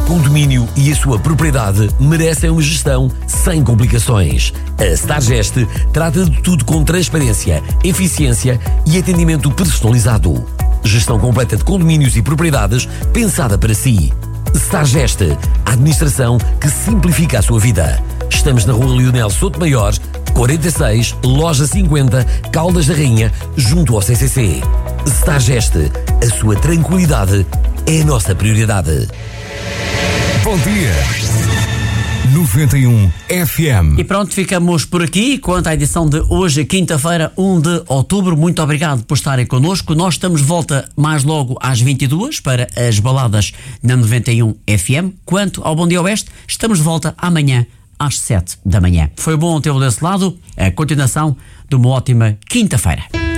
condomínio e a sua propriedade merecem uma gestão sem complicações. A Stargest trata de tudo com transparência, eficiência e atendimento personalizado. Gestão completa de condomínios e propriedades pensada para si. Stargest, a administração que simplifica a sua vida. Estamos na Rua Leonel Sotomayor, 46, Loja 50, Caldas da Rainha, junto ao CCC. Stargest, a sua tranquilidade é a nossa prioridade. Bom dia. 91 FM. E pronto, ficamos por aqui quanto à edição de hoje, quinta-feira, 1 de outubro. Muito obrigado por estarem connosco. Nós estamos de volta mais logo às 22 para as baladas na 91 FM. Quanto ao Bom Dia Oeste, estamos de volta amanhã às 7 da manhã. Foi bom tê-lo desse lado. A continuação de uma ótima quinta-feira.